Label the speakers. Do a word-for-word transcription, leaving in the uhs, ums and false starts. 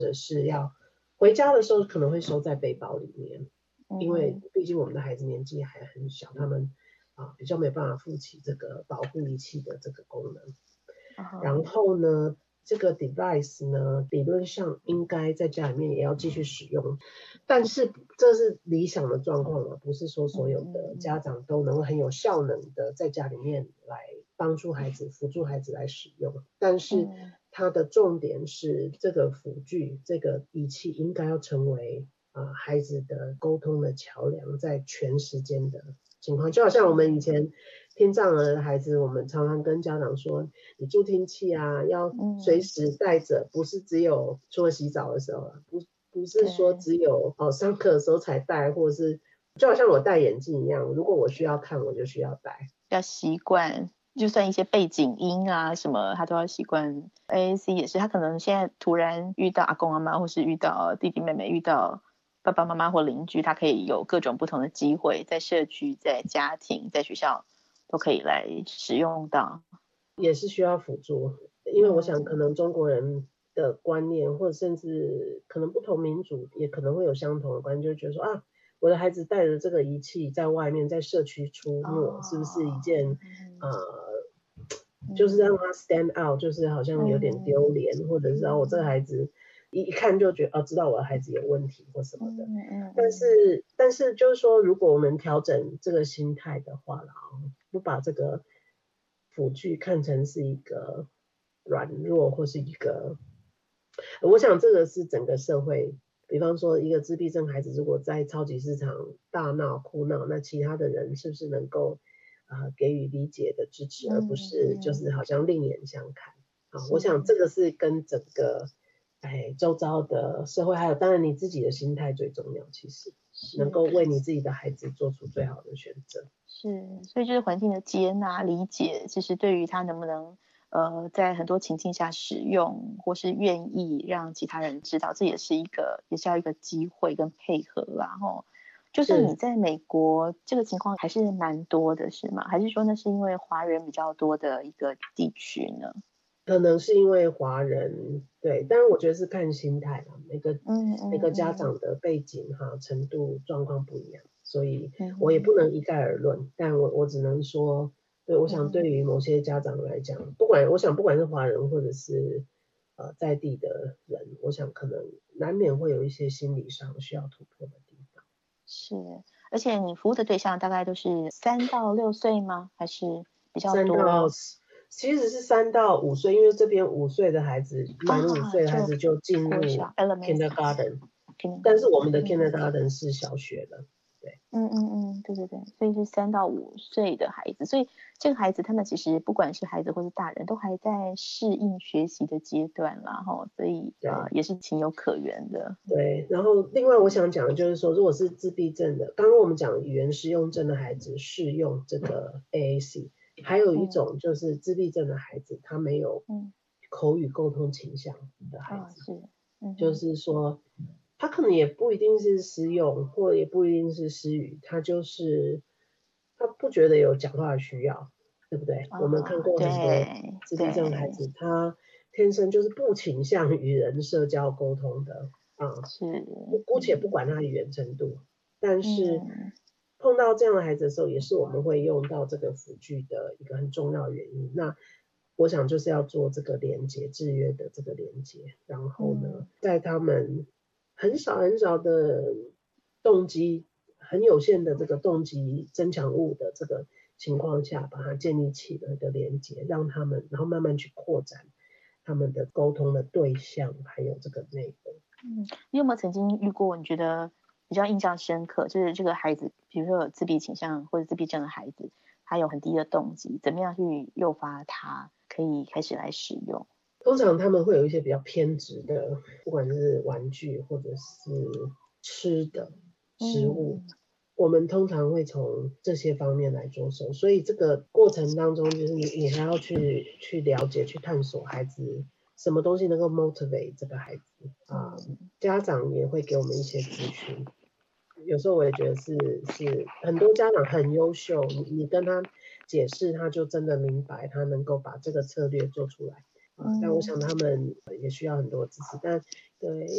Speaker 1: 者是要回家的时候可能会收在背包里面，因为毕竟我们的孩子年纪还很小，他们啊比较没办法负起这个保护仪器的这个功能。
Speaker 2: Uh-huh.
Speaker 1: 然后呢，这个 device 呢，理论上应该在家里面也要继续使用，但是这是理想的状况了，不是说所有的家长都能很有效能的在家里面来帮助孩子、辅助孩子来使用。但是它的重点是这个辅具、这个仪器应该要成为啊、呃、孩子的沟通的桥梁，在全时间的情况，就好像我们以前听障儿的孩子，我们常常跟家长说，你助听器啊要随时带着，不是只有除了洗澡的时候，不不是说只有哦上课的时候才戴，或者是就好像我戴眼镜一样，如果我需要看，我就需要戴，
Speaker 2: 要习惯。就算一些背景音啊什么，他都要习惯。A A C 也是，他可能现在突然遇到阿公阿妈，或是遇到弟弟妹妹，遇到爸爸妈妈或邻居，他可以有各种不同的机会，在社区、在家庭、在学校都可以来使用到。
Speaker 1: 也是需要辅助，因为我想可能中国人的观念，或者甚至可能不同民族也可能会有相同的观念，就会觉得说啊，我的孩子带着这个仪器在外面在社区出没，哦、是不是一件呃，就是让他 stand out，就是好像有点丢脸，嗯、或者是啊我这个孩子一一看就觉得哦，知道我的孩子有问题或什么的。嗯、但是但是就是说，如果我们调整这个心态的话啦，不把这个辅具看成是一个软弱或是一个，我想这个是整个社会，比方说一个自闭症孩子如果在超级市场大闹哭闹，那其他的人是不是能够、呃、给予理解的支持，而不是就是好像另眼相看、啊、我想这个是跟整个哎周遭的社会，还有当然你自己的心态最重要，其实能够为你自己的孩子做出最好的选择。
Speaker 2: 是，所以就是环境的接纳、理解，其实对于他能不能呃在很多情境下使用，或是愿意让其他人知道，这也是一个也是要一个机会跟配合啦。吼，就算你在美国，这个情况还是蛮多的，是吗？还是说那是因为华人比较多的一个地区呢？
Speaker 1: 可能是因为华人，对，但是我觉得是看心态啦，每个、嗯嗯、每个家长的背景哈程度状况不一样，所以我也不能一概而论，但我我只能说，对，我想对于某些家长来讲，不管我想不管是华人或者是呃在地的人，我想可能难免会有一些心理上需要突破的地方。
Speaker 2: 是，而且你服务的对象大概都是三到六岁吗？还是比较多？
Speaker 1: 三到其实是三到五岁，因为这边五岁的孩子，满五岁的孩子就进入 kindergarten， 但是我们的 kindergarten 是小学的，对，
Speaker 2: 嗯嗯嗯，对对对，所以是三到五岁的孩子，所以这个孩子他们其实不管是孩子或是大人都还在适应学习的阶段啦，哈，所以呃也是情有可原的。
Speaker 1: 对，然后另外我想讲的就是说，如果是自闭症的，刚刚我们讲语言适用症的孩子适用这个 A A C。还有一种就是自闭症的孩子，他没有口语沟通倾向的孩子，嗯嗯、就是说他可能也不一定是失用，或也不一定是失语，他就是他不觉得有讲话的需要，对不对？哦、我们看过很多自闭症的孩子，他天生就是不倾向与人社交沟通的啊，是姑且不管他语言程度，但是。嗯碰到这样的孩子的时候，也是我们会用到这个辅具的一个很重要的原因。那我想就是要做这个连接，制约的这个连接，然后呢，嗯、在他们很少很少的动机、很有限的这个动机增强物的这个情况下，把它建立起了一个连接，让他们然后慢慢去扩展他们的沟通的对象，还有这个内容。
Speaker 2: 嗯，你有没有曾经遇过你觉得比较印象深刻，就是这个孩子，比如说有自闭倾向或者自闭症的孩子，他有很低的动机，怎么样去诱发他可以开始来使用？
Speaker 1: 通常他们会有一些比较偏执的，不管是玩具或者是吃的食物，嗯、我们通常会从这些方面来着手。所以这个过程当中，就是你你还要去去了解、去探索孩子什么东西能够 motivate 这个孩子啊、呃。家长也会给我们一些资讯。有时候我也觉得是是很多家长很优秀，你你跟他解释，他就真的明白，他能够把这个策略做出来。啊、但我想他们也需要很多支持，但对